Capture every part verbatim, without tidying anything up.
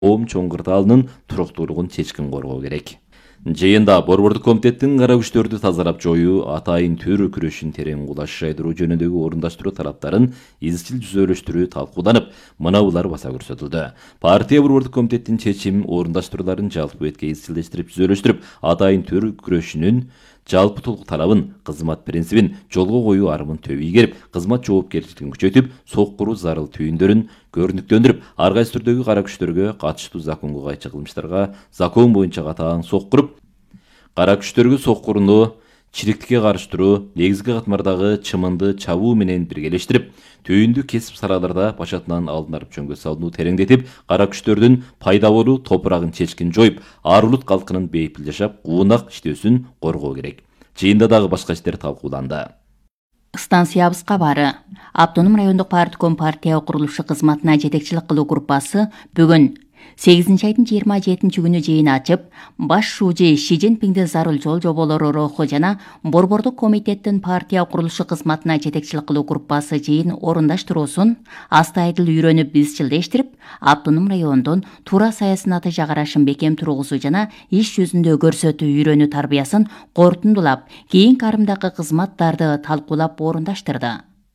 коом чоң кырдаалынын туруктуулугун чечкин коргоо керек. Жыйында Борбордук комитеттин кара күчтөрдү тазалап жоюу, атайын төрү күрөшүн терең кулаш жайдыруу жөнүндөгү орундаштыруу талаптарын изчил жүзөлөштүрүү талкууланып, мынабулар баса көрсөтүлдү. Партия Борбордук комитеттин чечим орундаштырууларын жалпы бетке изчилдештирип жүзөлөштүрүп, атайын төрү күрөшүнүн жалпы толук талабын, кызмат принцибин жолго коюу арымын төбүй керип, кызмат жоопкерчилигин күчөтүп, соккуруу зарыл түйүндөрүн көрүнүктөндүрүп, ар кайсы түрдөгү кара күчтөргө катыштуу законго кайчы кылмыштарга закон боюнча катаан соккуруп, кара күчтөргө соккурууну чириктикке карыштыруу, негизги катмардагы чымынды чабуу менен биргелештирип, түйүндү кесип салаларда башатынан алдынарып жөнгө салууну тереңдетип, кара күчтөрдүн пайда болуу топурагын чечкин жоюп, ар улут калкынын бейпил жашап, куунак иштөөсүн коргоо керек. Жыйында дагы башка иштер талкууланды. Станциябызга бары. Автоном райондук партком партия курулушу кызматына жетекчилик кылуу группасы бүгүн сегизинчи айдын жыйырма жетинчи күнү жыйын ачып, баш шужи Ши Цзиньпиндин зарыл жол жоболору руху жана Борбордук комитеттин партия курулушу кызматына жетекчилик кылуу группасы жыйын орундаштыруусун астайдыл үйрөнүп изчилдештирип, автоном райондун туура саясаты жагарашын бекем тургузуу жана иш жүзүндө көрсөтүү үйрөнүү тарбиясын корутундулап, кийинки арымдагы кызматтарды талкуулап орундаштырды.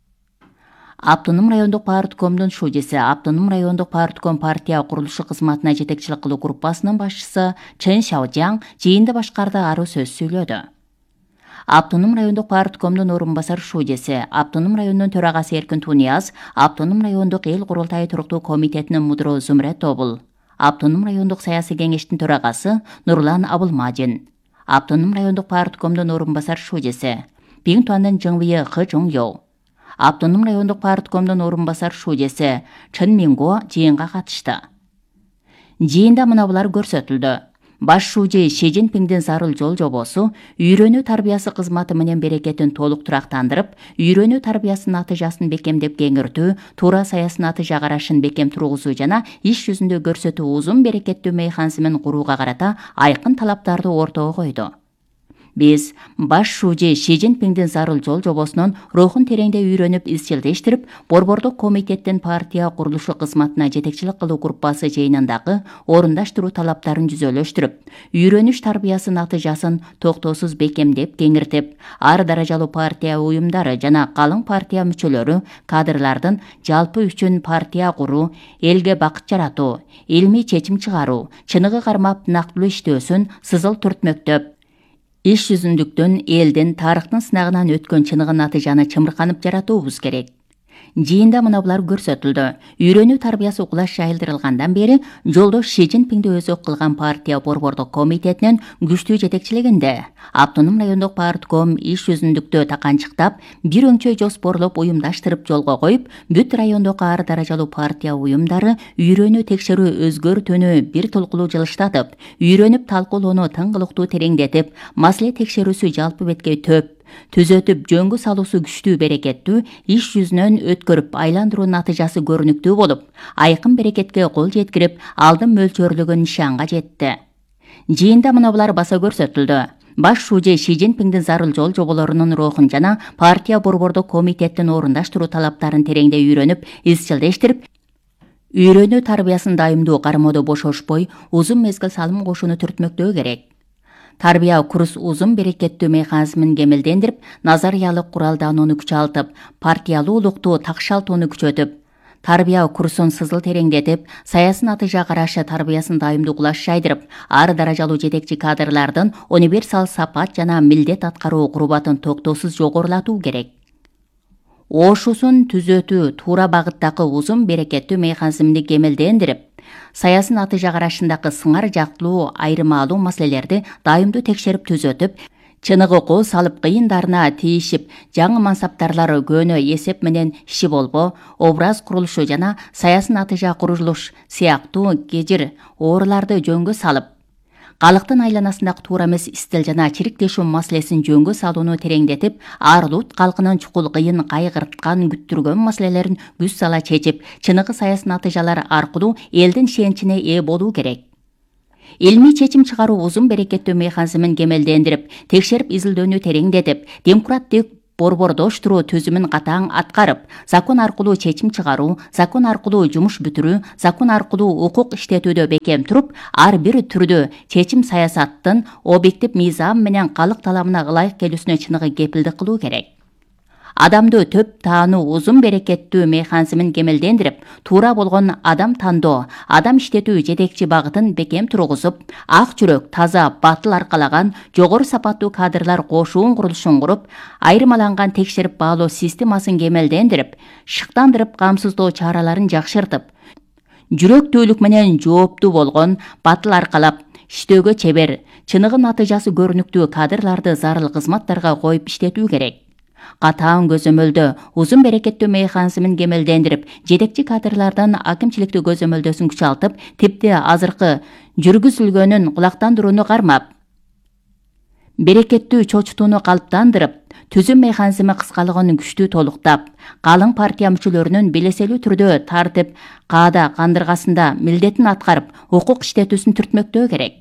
Автоном райондук парткомдун шужиси, Автоном райондук партком партия курулушу кызматына жетекчилик кылуу группасынын башчысы Чен Шаожаң жыйынды башкарды, ару сөз сүйлөдү. Автоном райондук парткомдун орун басар шужиси, Автоном районунун төрагасы Эркин Тунияз, Автоном райондук эл курултайы туруктуу комитетинин мудро Зумрет Тобул, Автоном райондук саясий кеңештин төрагасы Нурлан Абылмажин, Автоном райондук парткомдун орун басар шужиси, Биңтуандын Жыңвые Хы Жоңё, Автоном райондук парткомдун орун басар шужиси Чын Минго жыйынга катышты. Жыйында мынабулар көрсөтүлдү. Баш шужи Ши Цзиньпиндин зарыл жол жобосу үйрөнүү тарбиясы кызматы менен берекетин толук турактандырып, үйрөнүү тарбиясынын натыйжасын бекемдеп кеңиртүү, туура саясаты жагарашын бекем тургузуу жана иш жүзүндө көрсөтүү узун берекеттүү механизмин курууга карата айкын талаптарды ортого койду. Биз баш шужи Ши Цзиньпиндин зарыл жол жобосунун рухун тереңде үйрөнүп изчилдештирип, Борбордук комитеттин партия курулушу кызматына жетекчилик кылуу группасы жыйынындагы орундаштыруу талаптарын жүзөлөштүрүп, үйрөнүш тарбиясы натыйжасын токтоосуз бекемдеп кеңиртип, ар даражалуу партия уюмдары жана калың партия мүчөлөрү кадрлардын жалпы үчүн партия куруу, элге бакыт жаратуу, илмий чечим чыгаруу, чыныгы кармап нактылуу иштөөсүн сызыл түртмөктөп, иш жүзүндүктөн элдин тарыхтын сынагынан өткөн чыныгы натыйжаны чымырканып жаратуубуз керек. Жыйында мынабулар көрсөтүлдү. Үйрөнүү тарбиясы кулаш жайылдырылгандан бери жолдош Ши Цзиньпинди өзөк кылган партия Борбордук комитетинин күчтүү жетекчилигинде Автоном райондук партком иш жүзүндүктө таканчыктап, бир өңчөй жоспорлоп уюмдаштырып жолго коюп, бүт райондук ар даражалуу партия уюмдары үйрөнүү текшерүү өзгөртүүнү бир толкулуу жылыштатып, үйрөнүп талкуулоону тыңгылыктуу тереңдетип, маселе текшерүүсү жалпы бетке төп түзөтүп, жөнгө салуусу күчтүү берекеттүү, иш жүзүнөн өткөрүп, айландыруу натыйжасы көрүнүктүү болуп, айкын берекетке кол жеткирип, алдын мөлчөрлөгөн нишанга жетти. Жыйында мынабулар баса көрсөтүлдү. Баш шужи Ши Цзиньпиндин зарыл жол жоболорунун рухун жана партия Борбордук комитеттин орундаштыруу талаптарын тереңде үйрөнүп, изчилдештирип, үйрөнүү тарбиясын дайымдуу кармоодо бошошпой, узун мезгил салым кошууну түртмөктөө керек. Тарбия курс узун берекеттүү механизмин кемелдендирип, назариялык куралданууну күчалтып, партиялуулукту такшалтууну күчөтүп, тарбия курсун сызыл тереңдетип, саясий жагарашы тарбиясын дайымдуу кулаш жайдырып, ар даражалуу жетекчи кадрлардын универсал сапат жана милдет аткаруу курбатын токтоосуз жогорулатуу керек. Ошусун түзөтүү туура багыттагы узун берекеттүү механизмди кемелдендирип, саясий натыйжа карашындагы сыңар жактылуу айырмалуу маселелерди дайымдуу текшерип түзөтүп, чыныгы кол салып кыйындарына тийишип, жаңы мансаптарлар көөнө эсеп менен иши болбо, образ курулушу жана саясий натыйжа курулуш сыяктуу кежир ооруларды жөнгө салып, калктын айланасындагы туура эмес истил жана чириктешүү маселесин жөнгө салууну тереңдетип, ар улут калкынын чукул кыйын кайгырткан күттүргөн маселелерин күч сала чечип, чыныгы саясий натыйжалар аркылуу элдин ишеничине ээ болуу керек. Илмий чечим чыгаруу узун берекеттүү механизмин кемелдендирип, текшерип изилдөөнү тереңдетип, демократик борбордоштуруу түзүмүн катаң аткарып, закон аркылуу чечим чыгаруу, закон аркылуу жумуш бүтүрүү, закон аркылуу укук иштетүүдө бекем туруп, ар бир түрдүү чечим саясаттын объектив мыйзам менен калк талабына ылайык келүүсүнө чыныгы кепилдик кылуу керек. Адамды төп таануу узун берекеттүү механизмин кемелдендирип, туура болгон адам тандоо, адам иштетүү жетекчи багытын бекем тургузуп, ак жүрөк, таза, батыл аркалаган, жогору сапаттуу кадрлар кошуун курулушун куруп, айырмаланган текшерип баалоо системасын кемелдендирип, шыктандырып камсыздоо чараларын жакшыртып, жүрөктүүлүк менен жооптуу болгон, батыл аркалап, иштөөгө чебер, чыныгы натыйжасы көрүнүктүү кадрларды зарыл кызматтарга коюп иштетүү керек. Катаң көзөмөлдө узун берекеттүү механизмин кемелдендирип, жетекчи кадрлардан акимчиликтүү көзөмөлдөсүн күчалтып, типти азыркы жүргүзүлгөнүн кулактандырууну кармап, берекеттүү чочтууну калыптандырып, түзүм механизми кыскалыгын күчтүү толуктап, калың партия мүчөлөрүнүн белеселүү түрдө тартип каада кандыргасында милдетин аткарып, укук иштетүүсүн түртмөктөө керек.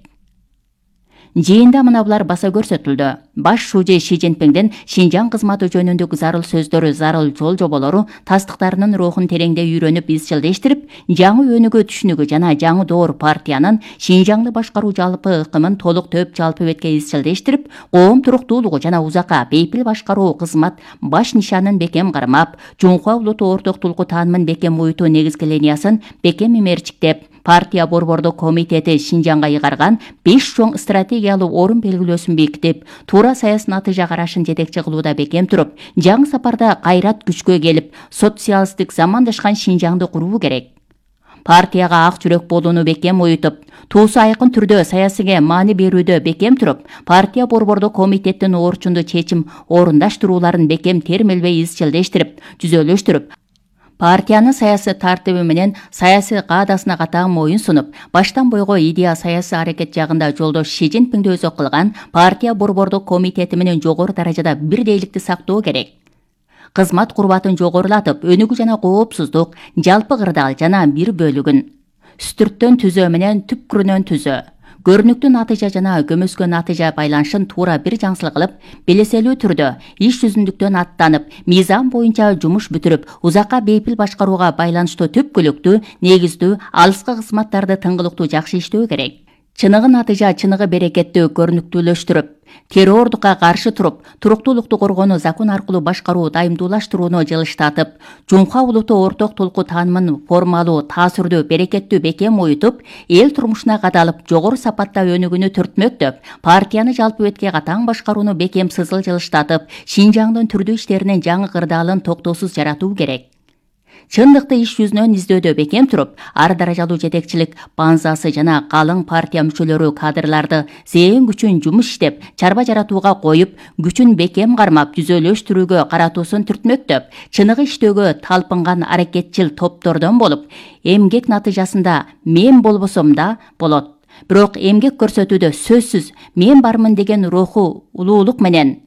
Жыйында мына булар баса көрсөтүлдү. Баш шужи Ши Цзиньпиндин Шинжаң кызматы жөнүндөгү зарыл сөздөрү, зарыл жол жоболору тастыктарынын рухун тереңде үйрөнүп, изчилдештирип, жаңы өнүгүү түшүнүгү жана жаңы доор партиянын Шинжаңды башкаруу жалпы ыкымын толук төп жалпы бетке изчилдештирип, коом туруктуулугу жана узакка бейпил башкаруу кызмат баш нишанын бекем кармап, Жунхва улуту ортоктулуку таанымын бекем уютуу негизги линиясын бекем имерчиктеп, партия борбордук комитети Шинжаңга ыйгарган беш чоң стратегиялуу орун белгилөөсүн бекитип, туура саясий натыйжа карашын жетекчи кылууда бекем туруп, жаңы сапарда кайрат күчкө келип, социалисттик замандашкан Шинжаңды куруу керек. Партияга ак жүрөк болууну бекем уютуп, туусу айкын түрдө саясиге маани берүүдө бекем туруп, партия борбордук комитеттин орчунду чечим орундаштырууларын бекем термелбей изчилдештирип, жүзөлөштүрүп, партиянын саясий тартиби менен саясий каадасына катаң моюн сунуп, баштан бойго идея саясий аракет жагында жолдош Ши Цзиньпинди өзөк кылган партия борбордук комитети менен жогору даражада бирдейликти сактоо керек. Кызмат курбатын жогорулатып, өнүгүү жана коопсуздук, жалпы кырдаал жана бир бөлүгүн үстүрттөн түзөө менен түпкүрүнөн түзөө, көрүнүктүү натыйжа жана көмөскө натыйжа байланышын туура бир жаңсыл кылып, белеселүү түрдө иш жүзүндүктөн аттанып, мыйзам боюнча жумуш бүтүрүп, узакка бейпил башкарууга байланыштуу түпкүлүктүү, негиздүү, алыскы кызматтарды тыңгылыктуу жакшы иштөө керек. Чыныгы натыйжа чыныгы берекеттүү көрүнүктүүлөштүрүп, террордукка каршы туруп, туруктуулукту коргоону закон аркылуу башкаруу дайымдуулаштырууну жылыштатып, Жунхва улуту ортоктулуку таанымын формалуу, таасирдүү, берекеттүү бекем уютуп, эл турмушуна кадалып, жогору сапатта өнүгүүнү түртмөктөп, партияны жалпы бетке катаң башкарууну бекем сызыл жылыштатып, Шинжаңдын түрдүү иштеринин жаңы кырдаалын токтоосуз жаратуу керек. Чындыкты иш жүзүнөн издөөдө бекем туруп, ар даражалуу жетекчилик банзасы жана калың партия мүчөлөрү кадрларды зээн күчүн жумуш иштеп, чарба жаратууга коюп, күчүн бекем кармап, жүзөлөштүрүүгө каратуусун түртмөктөп, чыныгы иштөөгө талпынган аракетчил топтордон болуп, эмгек натыйжасында мен болбосом да болот. Бирок эмгек көрсөтүүдө сөзсүз мен бармын деген руху улуулук менен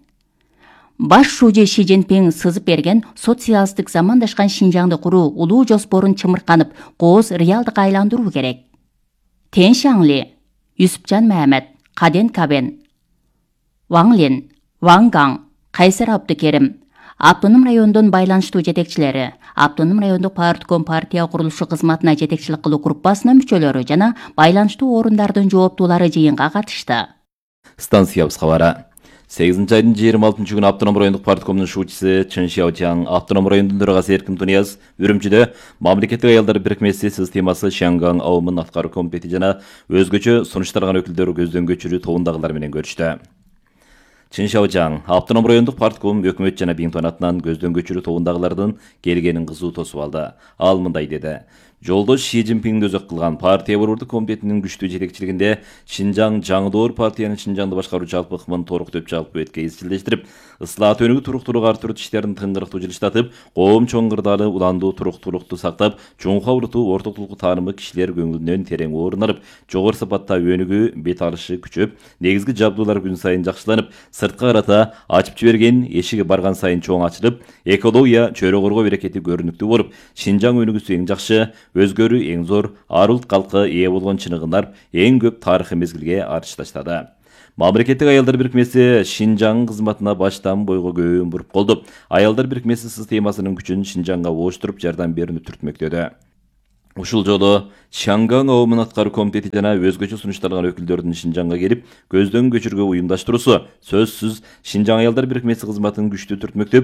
Баш шужи Ши Цзиньпин сызып берген социалисттик замандашкан Шинжаңды куруу улуу жоспорун чымырканып, кооз реалдыкка айландыруу керек. Тен Шаңли, Юсупжан Мамед, Каден Кабен, Ваң Лин, Ваң Гаң, Кайсар Абдыкерим, Автоном райондун байланыштуу жетекчилери, Автоном райондук партком партия курулушу кызматына жетекчилик кылуу группасынын мүчөлөрү жана байланыштуу орундардын жооптуулары жыйынга катышты. Станциябыз кабары. сегизинчи айдын жыйырма алтынчы күнү Автоном райондук парткомдун шуучусу Чын Шяочаң, Автоном райондун төрагасы Эркин Тунияз Үрүмчүдө мамлекеттик аялдар бирикмеси системасы Шаңгаң ауымын аткаруу комитети жана өзгөчө сунуштарган өкүлдөрү көздөн көчүрүү тобундагылар менен көрүштү. Чын Шяочаң, Автоном райондук партком өкмөт жана Биңтон атынан көздөн көчүрүү тобундагылардын келгенин кызуу тосуп алды. Ал мындай деди: Жолдош Ши Цзиньпинди өзөк кылган партия борбордук комитетинин күчтүү жетекчилигинде Шинжаң жаңы доор партиянын Шинжаңды башкаруу жалпы ыкмын толук төп жалпы бетке изчилдештирип, ыслаат өнүгүү туруктуулук артыруу иштерин тыңгырыктуу жылыштатып, коом чоң кырдаалы уландуу туруктуулукту сактап, Жунхва улуту ортоктулуку таанымы кишилер көңүлүнөн терең орун алып, жогору сапатта өнүгүү бет алышы күчөп, негизги жабдуулар күн сайын жакшыланып, сырткы карата ачып жиберген эшиги барган сайын чоң ачылып, экология, чөйрө коргоо берекети көрүнүктүү болуп, Шинжаң өнүгүүсү эң жакшы, өзгөрүү эң зор, ар улут калкы ээ болгон чыныгынар эң көп тарыхый мезгилге арчы таштады. Мамлекеттик аялдар бирикмеси Шинжаң кызматына баштан бойго көбүн буруп колду. Аялдар бирикмеси системасынын күчүн Шинжаңга оштуруп жардам берүүнү түртмөктөдө. Ушул жолу Шанган Аумун аткаруу комитети жана өзгөчө сунушталган өкүлдөрдүн Шинжаңга келип, көздөн көчүргө уюмдаштыруусу сөзсүз Шинжаң аялдар бирикмеси кызматын күчтүү түртмөктөп,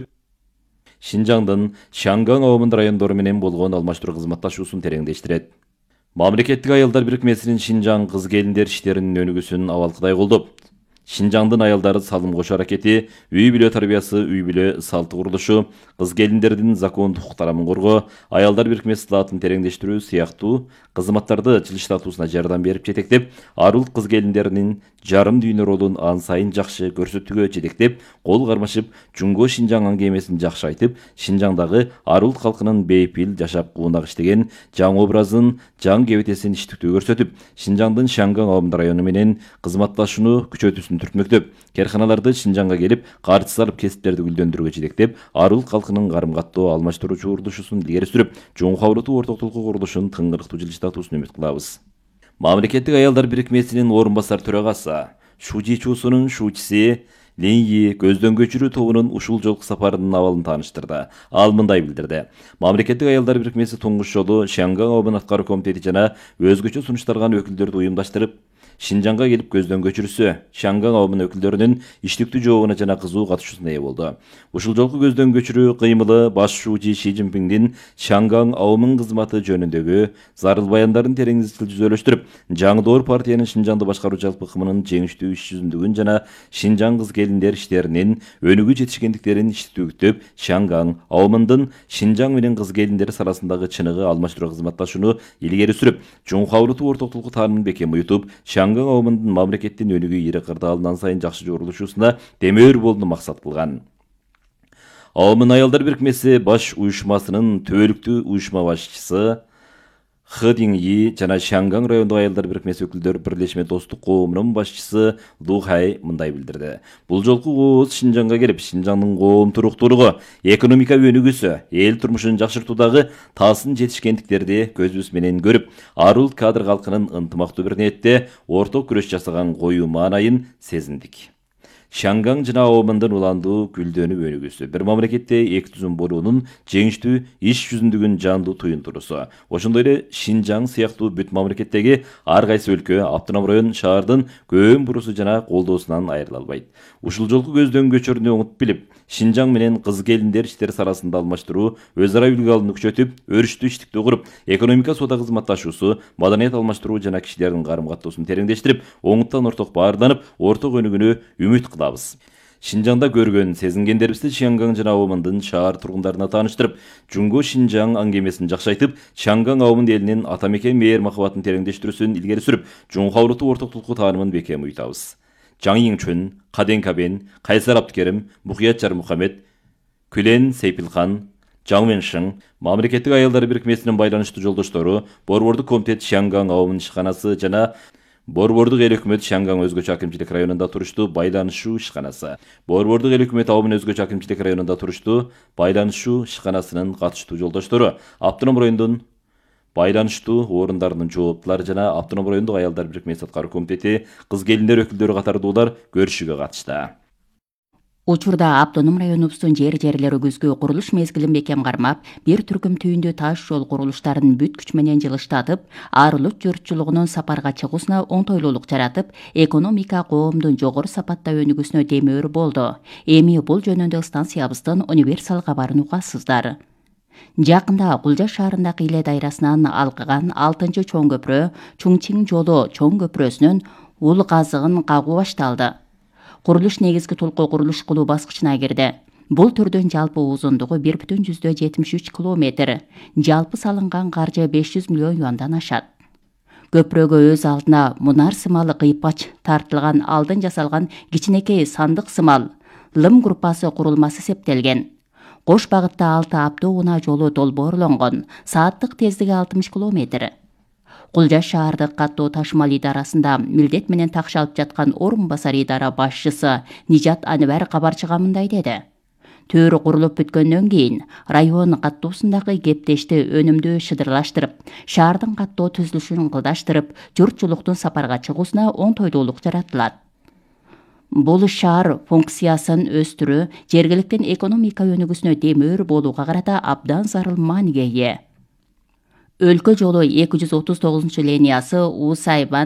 Шинжаңдын Шанган Аумун райондору менен болгон алмаштыруу кызматташуусун тереңдештирет. Мамлекеттик аялдар бирикмесинин Шинжаң кыз келиндер иштеринин өнүгүүсүн абалкыдай колдоп, Шинжаңдын аялдары салым кошуу аракети, үй бүлө тарбиясы, үй бүлө салты курулушу, кыз келиндердин закондук укуктарын коргоо, аялдар бирикмеси салаатын тереңдештирүү сыяктуу кызматтарды жылыштатуусуна жардам берип жетектеп, арулт кыз келиндеринин жарым дүйнө ролун ан сайын жакшы көрсөтүүгө жетектеп, кол кармашып, Жумго Шинжаң аңгемесин жакшы айтып, Шинжаңдагы арулт калкынын бейпил жашап куунак иштеген жаңы образын, жаңы кебетесин иштиктүү көрсөтүп, Шинжаңдын Шанган Аумун району менен кызматташууну күчөтүүсүн түртмөктөп, керканаларды Шинжаңга келип, карчы салып кесиптерди гүлдөндүрүүгө жетектеп, арулт калкынын карым каттоо алмаштыруучу урдушусун илгери сүрүп, чоң кабылдуу орток толку курулушун тыңгырыктуу жылыштатуусун үмүт кылабыз. Мамлекеттик аялдар бирикмесинин орун басар төрагасы, Шужи чуусунун шуучиси Леньи көздөн көчүрүү тобунун ушул жолку сапарынын абалын тааныштырды. Ал мындай билдирди. Мамлекеттик аялдар бирикмеси туңгуч жолу Шанган Аумун аткаруу комитети жана өзгөчө сунушталган өкүлдөрдү уюмдаштырып, Шинжаңга келип көздөн көчүрүүсү Шанган Аумун өкүлдөрүнүн иштиктүү жообуна жана кызуу катышуусуна ээ болду. Ушул жолку көздөн көчүрүү кыймылы баш шуучи Ши Цзиньпиндин Шанган Аумун кызматы жөнүндөгү зарыл баяндарын терең изилтип жүзөлөштүрүп, жаңы партиянын Шинжаңды башкаруу жалпы кымынын жеңиштүү иш жүзүндүгүн жана Шинжаң кыз келиндер иштеринин өнүгүү жетишкендиктерин иштиктүүгүтүп, Шанган Аумундун Шинжаң менен кыз келиндер арасындагы чыныгы алмаштыруу кызматташууну илгери сүрүп, чоң кабылдуу ортоктулук таанын бекем уютуп, Шанган Аумундун мамлекеттин өнүгүү ири кырдаалынан сайын жакшы жорулушуусуна демөөр болууну максат кылган. Аумун аялдар бирикмеси баш уюшмасынын төбөлүктүү уюшма башчысы Хы Диньи жана Шанган райондук аялдар бирикмеси өкүлдөр бирлешме достук коомунун башчысы Лу Хай мындай билдирди. Бул жолку кооз Шинжаңга келип, Шинжаңдын коом туруктуулугу, экономика өнүгүүсү, эл турмушун жакшыртуудагы таасын жетишкендиктерди көзүбүз менен көрүп, арулт кадр калкынын ынтымактуу бир ниетте орток күрөш жасаган коюу маанайын сезиндик. Шанган жана Аумундун уландуу гүлдөнүп өнүгүүсү, бир мамлекетте эки түзүм болуунун жеңиштүү иш жүзүндүгүн жандуу туюндуруусу. Ошондой эле Шинжаң сыяктуу бүт мамлекеттеги ар кайсы өлкө, автоном район, шаардын көбүн бурусу жана колдоосунан айрыла албайт. Ушул жолку көздөн көчөрүүнү оңуп билип, Шинжаң менен кыз келиндер иштери арасында алмаштыруу, өз ара үлгү алууну күчөтүп, өрүштүү иштиктүү куруп, экономика соода кызматташуусу, маданият алмаштыруу жана кишилердин карым каттоосун тереңдештирип, оңуттан орток баарданып, орток өнүгүүнү үмүт кылабыз. Шинжаңда көргөн, сезингендерибизди Шанган жана Аумундун шаар тургундарына тааныштырып, Жумго Шинжаң аңгемесин жакшы айтып, Шанган Аумун элинин ата мекен мээр махабатын тереңдештирүүсүн илгери сүрүп, чоң кабылдуу ортоктулукту таанымын бекем уютабыз. Жаң Йиңчүн, Каден Кабен, Кайсар Абдыкерим, Мухият Жармухамед, Күлен Сейпилхан, Жаң Веншиң, мамлекеттик аялдар бирикмесинин байланыштуу жолдоштору, Борбордук комитет Шанган Аумун ишканасы жана Борбордук эл өкмөт Шанган өзгөчө акимчилик районунда туруштуу байланышуу ишканасы. Борбордук эл өкмөт Аумун өзгөчө акимчилик районунда туруштуу байланышуу ишканасынын катыштуу жолдоштору, автоном райондун байланыштуу орундарынын жооптулары жана автоном райондук аялдар бирикмеси аткаруу комитети кыз келиндер өкүлдөрү катардуулар көрүшүүгө катышты. Учурда автоном районубуздун жер-жерлери күзгү курулуш мезгилин бекем кармап, бир түркүм түйүндүү таш жол курулуштарын бүт күч менен жылыштатып, арылык журтчулугунун сапарга чыгуусуна оңтойлуулук жаратып, экономика коомдун жогору сапатта өнүгүүсүнө демөөр болду. Эми бул жөнүндө станциябыздын универсал кабарын угасыздар. Жакында Кулжа шаарындагы Иле дайрасынан алкыган алтынчы чоң көпүрө Чуңчиң жолу чоң көпүрөсүнүн ул казыгын кагуу башталды. Курулуш негизги толкоо курулуш кылуу баскычына кирди. Бул түрдүн жалпы узундугу бир бүтүн жүздөн жетимиш үч километр. Жалпы салынган каржы беш жүз миллион юандан ашат. Көпүрөгө өз алдына мунар сымалы кыйпач тартылган алдын жасалган кичинекей сандык сымал лым группасы курулмасы септелген. Кош багытта алты аптоо унаа жолу долбоорлонгон, сааттык тездиги алтымыш километр. Кулжа шаардык каттоо ташымал идарасында милдет менен такш алып жаткан орун басар идара башчысы Нижат Анвар кабарчыга мындай деди. Төрү курулуп бүткөндөн кийин район каттоосундагы кептешти өнүмдүү шыдырлаштырып, шаардын каттоо түзүлүшүн ыңгылдаштырып, журтчулуктун сапарга чыгуусуна оңтойлуулук жаратылат. Бул шаар функциясын өстүрүү жергиликтин экономика өнүгүүсүнө демөөр болууга карата абдан зарыл мааниге ээ. Өлкө жолу эки жүз отуз тогузунчу линиясы Усайбан